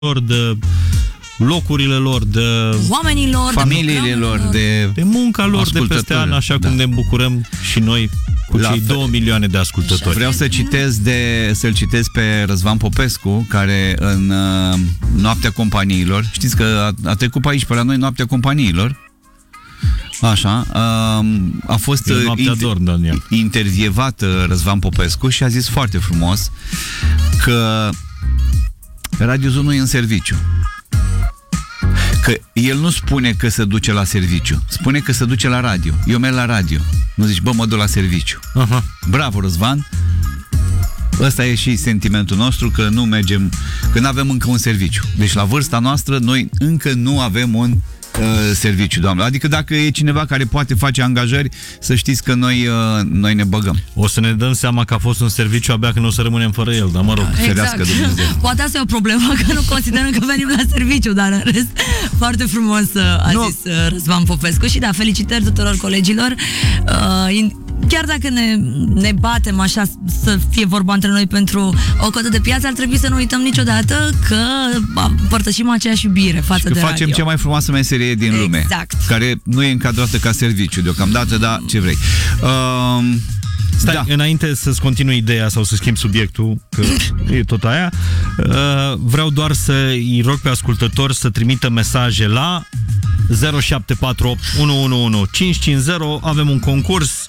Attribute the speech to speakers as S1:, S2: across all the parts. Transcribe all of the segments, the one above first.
S1: de locurile lor, de
S2: oamenilor,
S3: familiile lor,
S1: de munca lor de peste an, așa cum ne bucurăm și noi cu cei 2 milioane de ascultători.
S3: Vreau să-l citez pe Răzvan Popescu, care în Noaptea Companiilor, știți că a trecut pe aici, pe la noi, Noaptea Companiilor, așa, a fost intervievat Răzvan Popescu și a zis foarte frumos că Radio Zoo nu e în serviciu. Că el nu spune că se duce la serviciu, spune că se duce la radio. Eu merg la radio. Nu zici, bă, mă duc la serviciu. Bravo, Răzvan. Ăsta e și sentimentul nostru, că nu mergem, că nu avem încă un serviciu. Deci la vârsta noastră noi încă nu avem un serviciu, doamnă. Adică dacă e cineva care poate face angajări, să știți că noi ne băgăm.
S1: O să ne dăm seama că a fost un serviciu abia când o să rămânem fără el, dar mă rog.
S2: Exact. Poate asta e o problemă, că nu considerăm că venim la serviciu, dar în rest foarte frumos a zis Răzvan Popescu. Și da, felicitări tuturor colegilor. Chiar dacă ne batem așa, să fie vorba între noi pentru o cotă de piață, ar trebui să nu uităm niciodată că împărtășim aceeași iubire față de
S3: facem
S2: radio.
S3: Cea mai frumoasă meserie din lume, care nu e încadrată ca serviciu deocamdată, dar ce vrei.
S1: Stai, înainte să-ți continui ideea sau să schimb subiectul, că e tot aia, vreau doar să-i rog pe ascultători să trimită mesaje la 0748 111 550. Avem un concurs,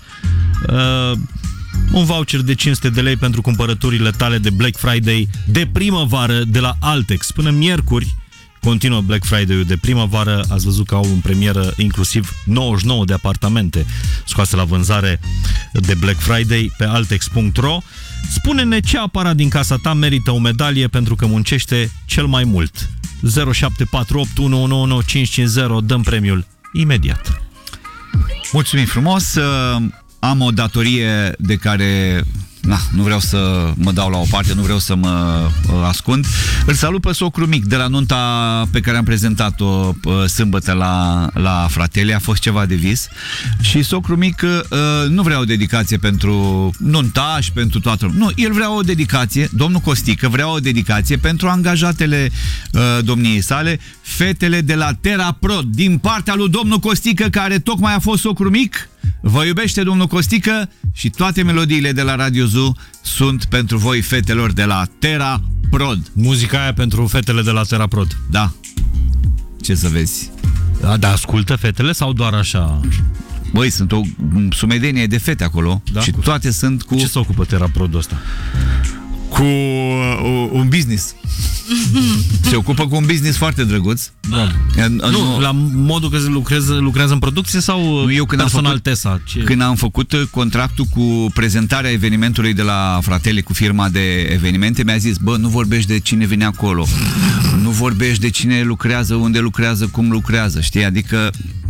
S1: un voucher de 500 de lei pentru cumpărăturile tale de Black Friday de primăvară de la Altex. Până miercuri continuă Black Friday-ul de primăvară. Ați văzut că au în premieră inclusiv 99 de apartamente scoase la vânzare de Black Friday pe altex.ro. Spune-ne ce aparat din casa ta merită o medalie pentru că muncește cel mai mult. 0748 111 550. Dăm premiul imediat.
S3: Mulțumim frumos. Am o datorie de care nu vreau să mă dau la o parte, nu vreau să mă ascund. Îl salut pe socru mic de la nunta pe care am prezentat-o sâmbătă la Fratelli. A fost ceva de vis. Și socru mic nu vrea o dedicație pentru nuntaș, pentru toată lumea. Nu, el vrea o dedicație, domnul Costică vrea o dedicație pentru angajatele domniei sale, fetele de la TerraProd, din partea lui domnul Costică, care tocmai a fost socru mic. Vă iubește domnul Costică și toate melodiile de la Radio Zoo sunt pentru voi, fetelor de la TerraProd.
S1: Muzica aia pentru fetele de la TerraProd.
S3: Da. Ce să vezi?
S1: Dar ascultă fetele sau doar așa?
S3: Băi, sunt o sumedenie de fete acolo, și toate sunt cu...
S1: Ce se ocupă TerraProd ăsta?
S3: Cu un business. Se ocupă cu un business foarte drăguț.
S1: Nu, la modul că lucrează în producție sau eu personal Tesa?
S3: Când am făcut contractul cu prezentarea evenimentului de la Fratelli cu firma de evenimente, mi-a zis, bă, nu vorbești de cine vine acolo, nu vorbești de cine lucrează, unde lucrează, cum lucrează, știi? Adică,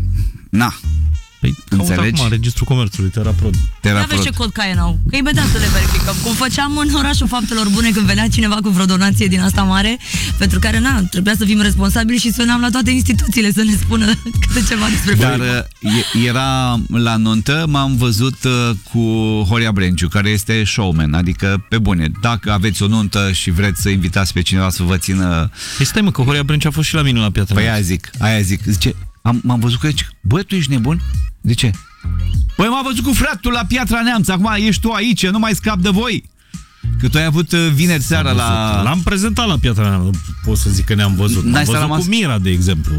S1: Păi, înțelegi? Acum, Registrul Comerțului, TerraProd.
S2: Ia vezi ce cod caie n-au, că imediat să le verificăm. Cum făceam în orașul Faptelor Bune când venea cineva cu vreo donație din asta mare, pentru care, trebuia să fim responsabili și sunam la toate instituțiile să ne spună câte ceva despre
S3: Dar era la nuntă, m-am văzut cu Horia Brenciu, care este showman, adică, pe bune, dacă aveți o nuntă și vreți să invitați pe cineva să vă țină...
S1: Păi stai, mă, că Horia Brenciu a fost și la mine la Piatra Neamț.
S3: Păi aia zic, zice... M-am văzut că zice, bă, tu ești nebun? De ce? Păi m-am văzut cu fratul la Piatra Neamț, acum ești tu aici, nu mai scap de voi. Că tu ai avut vineri seara la...
S1: L-am prezentat la Piatra Neamț, pot să zic că ne-am văzut. Am văzut cu Mira, de exemplu.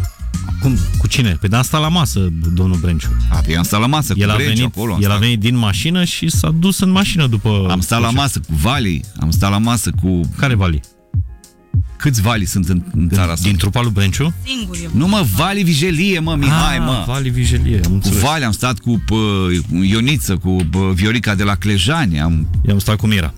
S1: Cu cine? Păi am stat la masă, domnul Brenciu.
S3: Eu am stat la masă cu Brenciu acolo.
S1: El a venit din mașină și s-a dus în mașină după...
S3: Am stat la masă cu Vali, am stat la masă cu...
S1: Care Vali?
S3: Câți Vali sunt în țara asta?
S1: Din trupa lui Brenciu?
S2: Singur eu.
S3: Nu, mă, Vali Vigelie, mă, Mihai, mă.
S1: Vali Vigelie, am înțeles.
S3: Cu Vali am stat cu Ioniță, cu Viorica de la Clejani.
S1: Eu am stat cu Mira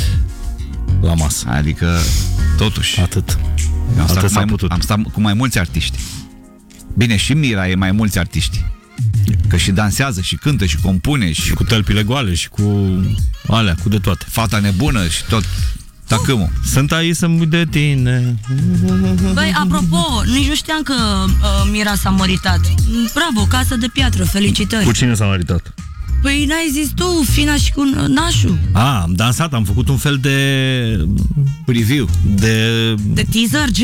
S1: la masă.
S3: Adică, totuși.
S1: Atât.
S3: Am stat cu mai mulți artiști. Bine, și Mira e mai mulți artiști. Că și dansează, și cântă, și compune. Și
S1: cu tălpile goale, și cu alea, cu de toate.
S3: Fata nebună și tot. Tacâmul.
S1: Sunt aici să mui de tine.
S2: Băi, apropo, nici nu știam că Mira s-a măritat. Bravo, Casă de Piatră, felicitări.
S1: Cu cine s-a măritat?
S2: Păi n-ai zis tu, Fina și cu nașul.
S1: Am dansat, am făcut un fel de
S3: Preview.
S1: de
S2: De teaser,